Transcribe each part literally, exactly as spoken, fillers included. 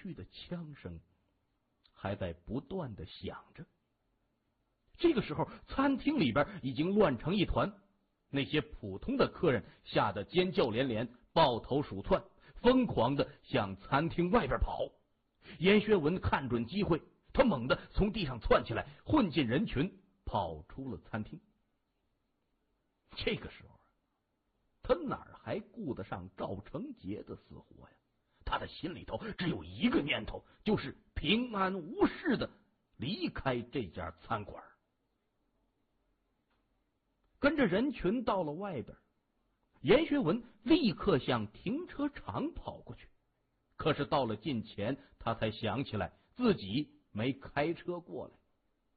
去的枪声还在不断的响着。这个时候，餐厅里边已经乱成一团，那些普通的客人吓得尖叫连连，抱头鼠窜，疯狂的向餐厅外边跑。严学文看准机会，他猛地从地上窜起来，混进人群，跑出了餐厅。这个时候，他哪还顾得上赵成杰的死活呀？他的心里头只有一个念头，就是平安无事的离开这家餐馆。跟着人群到了外边，严学文立刻向停车场跑过去。可是到了近前，他才想起来自己没开车过来。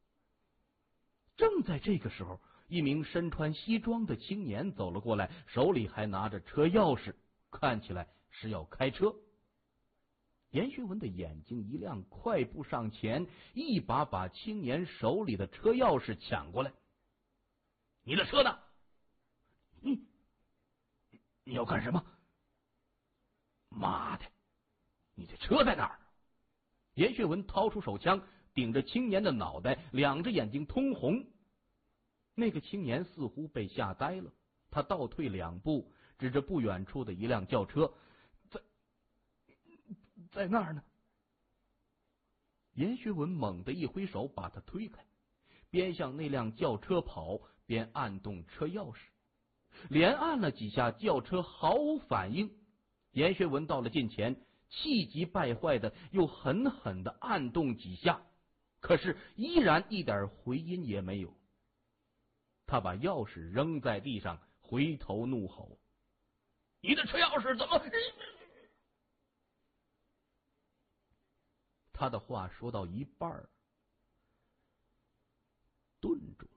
正在这个时候，一名身穿西装的青年走了过来，手里还拿着车钥匙，看起来是要开车。严学文的眼睛一亮，快步上前，一把把青年手里的车钥匙抢过来。你的车呢？你你要干什么？妈的，你的车在哪儿？严学文掏出手枪，顶着青年的脑袋，两只眼睛通红。那个青年似乎被吓呆了，他倒退两步，指着不远处的一辆轿车，在在那儿呢。严学文猛地一挥手把他推开，边向那辆轿车跑，边按动车钥匙。连按了几下，轿车毫无反应。严学文到了近前，气急败坏的又狠狠的按动几下，可是依然一点回音也没有。他把钥匙扔在地上，回头怒吼：你的车钥匙怎么……他的话说到一半，顿住了。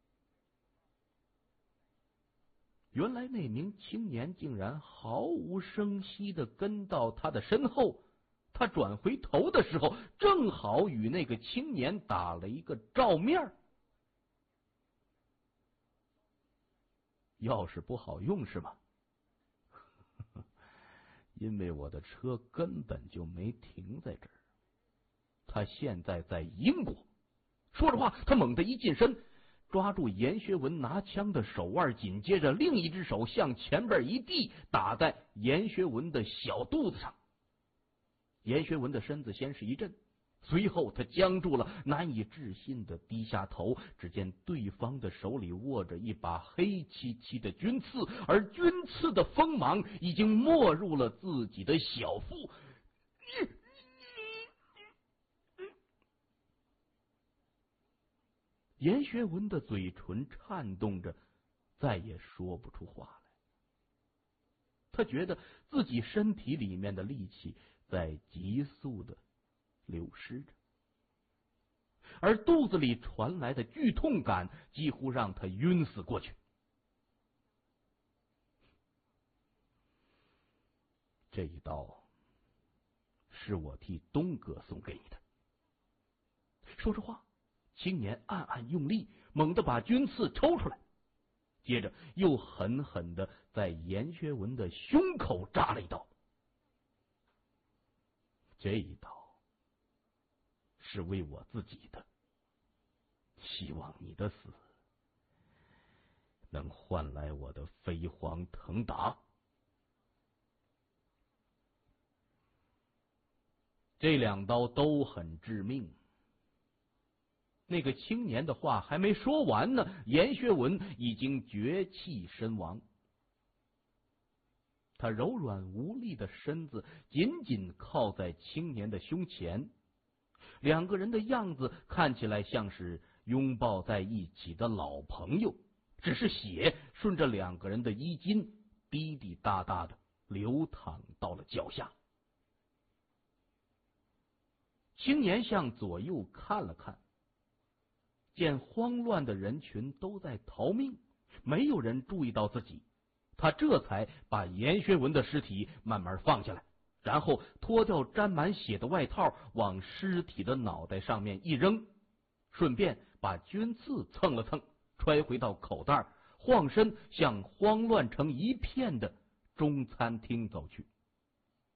原来那名青年竟然毫无声息的跟到他的身后，他转回头的时候，正好与那个青年打了一个照面。钥匙不好用是吗？因为我的车根本就没停在这儿，他现在在英国。说着话，他猛地一近身，抓住严学文拿枪的手腕，紧接着另一只手向前边一递，打在严学文的小肚子上。严学文的身子先是一震，随后他僵住了，难以置信的低下头，只见对方的手里握着一把黑漆漆的军刺，而军刺的锋芒已经没入了自己的小腹。严学文的嘴唇颤动着，再也说不出话来。他觉得自己身体里面的力气在急速的流失着，而肚子里传来的剧痛感几乎让他晕死过去。这一刀是我替东哥送给你的。说着话，青年暗暗用力，猛地把军刺抽出来，接着又狠狠的在严学文的胸口扎了一刀。这一刀是为我自己的，希望你的死能换来我的飞黄腾达。这两刀都很致命。那个青年的话还没说完呢，严学文已经绝气身亡。他柔软无力的身子紧紧靠在青年的胸前，两个人的样子看起来像是拥抱在一起的老朋友，只是血顺着两个人的衣襟滴滴答答的流淌到了脚下。青年向左右看了看，见慌乱的人群都在逃命，没有人注意到自己，他这才把严学文的尸体慢慢放下来，然后脱掉沾满血的外套，往尸体的脑袋上面一扔，顺便把军刺蹭了蹭，揣回到口袋，晃身向慌乱成一片的中餐厅走去。